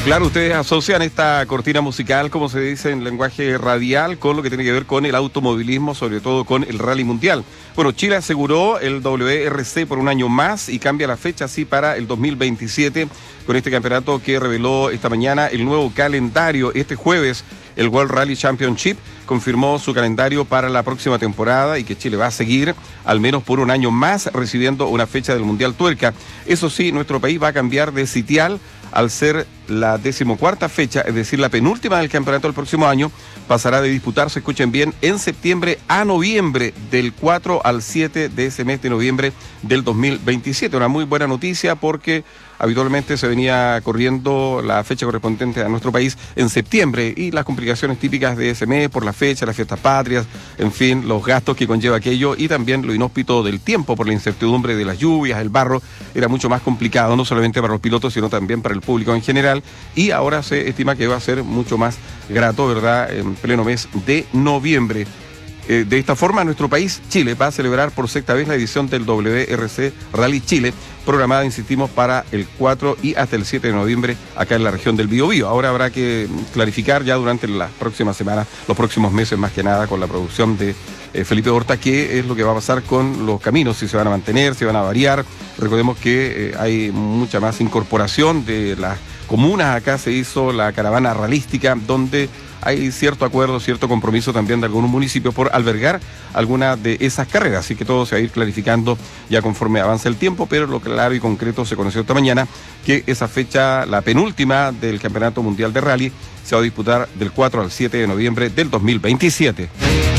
Claro, ustedes asocian esta cortina musical, como se dice en lenguaje radial, con lo que tiene que ver con el automovilismo, sobre todo con el Rally Mundial. Bueno, Chile aseguró el WRC por un año más y cambia la fecha así para el 2027 con este campeonato que reveló esta mañana el nuevo calendario. Este jueves el World Rally Championship confirmó su calendario para la próxima temporada y que Chile va a seguir al menos por un año más recibiendo una fecha del Mundial Tuerca. Eso sí, nuestro país va a cambiar de sitial al ser la 14ª fecha, es decir, la penúltima del campeonato del próximo año, pasará de disputarse, escuchen bien, en septiembre a noviembre, del 4 al 7 de ese mes de noviembre del 2027. Una muy buena noticia porque habitualmente se venía corriendo la fecha correspondiente a nuestro país en septiembre y las complicaciones típicas de ese mes por la fecha, las fiestas patrias, en fin, los gastos que conlleva aquello y también lo inhóspito del tiempo por la incertidumbre de las lluvias, el barro, era mucho más complicado, no solamente para los pilotos, sino también para el público en general, y ahora se estima que va a ser mucho más grato, ¿verdad?, en pleno mes de noviembre. De esta forma, nuestro país, Chile, va a celebrar por sexta vez la edición del WRC Rally Chile, programada, insistimos, para el 4 y hasta el 7 de noviembre acá en la región del Biobío. Ahora habrá que clarificar ya durante las próximas semanas, los próximos meses más que nada, con la producción de Felipe Horta, qué es lo que va a pasar con los caminos, si se van a mantener, si van a variar. Recordemos que hay mucha más incorporación de las comunas. Acá se hizo la caravana ralística, donde hay cierto acuerdo, cierto compromiso también de algunos municipios por albergar algunas de esas carreras, así que todo se va a ir clarificando ya conforme avanza el tiempo, pero lo claro y concreto se conoció esta mañana que esa fecha, la penúltima del Campeonato Mundial de Rally, se va a disputar del 4 al 7 de noviembre del 2027.